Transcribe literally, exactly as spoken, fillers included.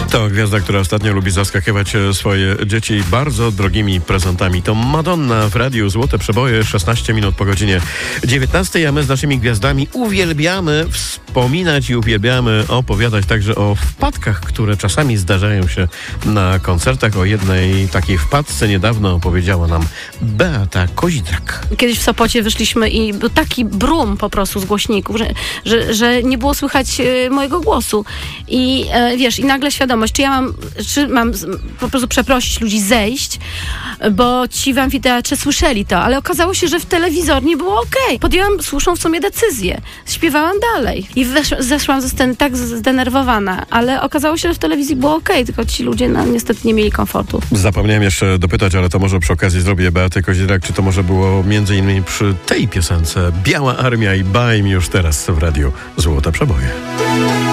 To gwiazda, która ostatnio lubi zaskakiwać swoje dzieci bardzo drogimi prezentami. To Madonna w radiu Złote Przeboje, szesnaście minut po godzinie dziewiętnastej, a my z naszymi gwiazdami uwielbiamy wspominać i uwielbiamy opowiadać także o wpadkach, które czasami zdarzają się na koncertach. O jednej takiej wpadce niedawno opowiedziała nam Beata Kozidrak. Kiedyś w Sopocie wyszliśmy i był taki brum po prostu z głośników, że, że, że nie było słychać e, mojego głosu. I e, wiesz, i nagle świadomość, czy ja mam, czy mam z, po prostu przeprosić ludzi, zejść, bo ci w amfiteatrze słyszeli to, ale okazało się, że w telewizornie było okej. Okay. Podjęłam słuszną w sumie decyzję. Śpiewałam dalej. I wesz, zeszłam ze sceny tak zdenerwowana, ale okazało się, że w telewizji było okej, okay, tylko ci ludzie no, niestety nie mieli komfortu. Zapomniałem jeszcze dopytać, ale to może przy okazji zrobię Beaty Kozidrak, czy to może było między innymi przy tej piosence Biała Armia i Baj mi już teraz w radiu Złote Przeboje.